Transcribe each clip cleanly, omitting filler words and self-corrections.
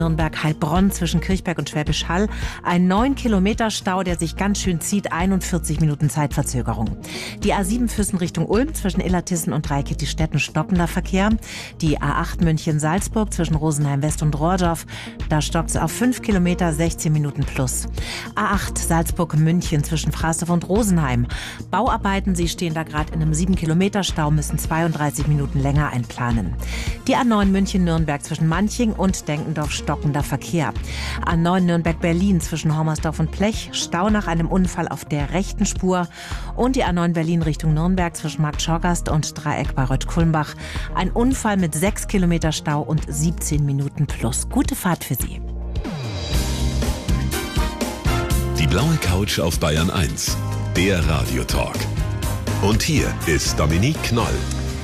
Nürnberg-Heilbronn zwischen Kirchberg und Schwäbisch Hall. Ein 9 Kilometer Stau, der sich ganz schön zieht, 41 Minuten Zeitverzögerung. Die A7 Füssen Richtung Ulm zwischen Illertissen und Dreikitti-Stetten stockender Verkehr. Die A8 München-Salzburg zwischen Rosenheim-West und Rohrdorf, da stockt es auf 5 Kilometer, 16 Minuten plus. A8 Salzburg-München zwischen Frasdorf und Rosenheim. Bauarbeiten, sie stehen da gerade in einem 7 Kilometer Stau, müssen 32 Minuten länger einplanen. Die A9 München-Nürnberg zwischen Manching und Denkendorf stockender Verkehr. A9 Nürnberg-Berlin zwischen Hommersdorf und Plech, Stau nach einem Unfall auf der rechten Spur. Und die A9 Berlin Richtung Nürnberg zwischen Marktschorgast und Dreieck Bayreuth-Kulmbach. Ein Unfall mit 6 Kilometer Stau und 17 Minuten plus. Gute Fahrt für Sie. Die blaue Couch auf Bayern 1, der Radiotalk. Und hier ist Dominique Knoll.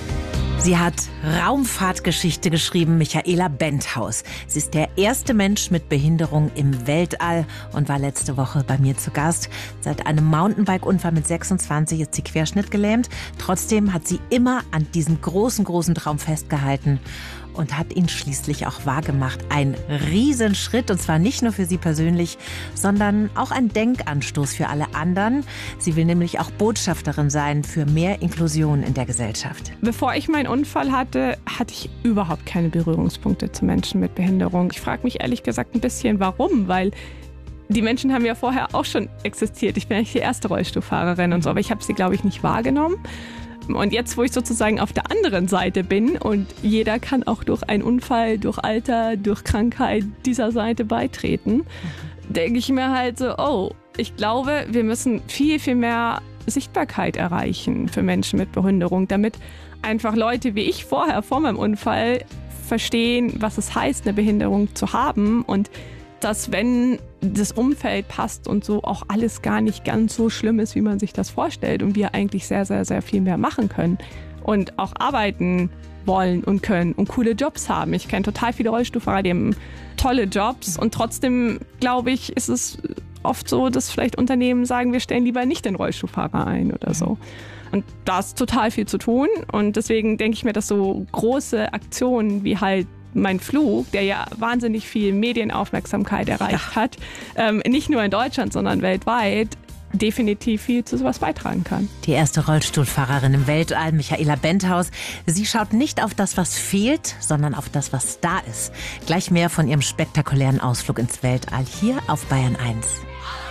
Sie hat Raumfahrtgeschichte geschrieben, Michaela Benthaus. Sie ist der erste Mensch mit Behinderung im Weltall und war letzte Woche bei mir zu Gast. Seit einem Mountainbike-Unfall mit 26 ist sie querschnittgelähmt. Trotzdem hat sie immer an diesem großen Traum festgehalten und hat ihn schließlich auch wahrgemacht. Ein Riesenschritt, und zwar nicht nur für sie persönlich, sondern auch ein Denkanstoß für alle anderen. Sie will nämlich auch Botschafterin sein für mehr Inklusion in der Gesellschaft. Bevor ich meinen Unfall hatte ich überhaupt keine Berührungspunkte zu Menschen mit Behinderung. Ich frage mich ehrlich gesagt ein bisschen, warum, weil die Menschen haben ja vorher auch schon existiert. Ich bin eigentlich die erste Rollstuhlfahrerin und so, aber ich habe sie, glaube ich, nicht wahrgenommen. Und jetzt, wo ich sozusagen auf der anderen Seite bin und jeder kann auch durch einen Unfall, durch Alter, durch Krankheit dieser Seite beitreten, denke ich mir halt so, oh, ich glaube, wir müssen viel, viel mehr Sichtbarkeit erreichen für Menschen mit Behinderung, damit einfach Leute wie ich vorher, vor meinem Unfall, verstehen, was es heißt, eine Behinderung zu haben und dass, wenn das Umfeld passt und so, auch alles gar nicht ganz so schlimm ist, wie man sich das vorstellt und wir eigentlich sehr, sehr, sehr viel mehr machen können und auch arbeiten wollen und können und coole Jobs haben. Ich kenne total viele Rollstuhlfahrer, die haben tolle Jobs und trotzdem, glaube ich, ist es oft so, dass vielleicht Unternehmen sagen, wir stellen lieber nicht den Rollstuhlfahrer ein oder so. Und da ist total viel zu tun und deswegen denke ich mir, dass so große Aktionen wie halt mein Flug, der ja wahnsinnig viel Medienaufmerksamkeit erreicht hat, nicht nur in Deutschland, sondern weltweit, definitiv viel zu sowas beitragen kann. Die erste Rollstuhlfahrerin im Weltall, Michaela Benthaus. Sie schaut nicht auf das, was fehlt, sondern auf das, was da ist. Gleich mehr von ihrem spektakulären Ausflug ins Weltall hier auf Bayern 1.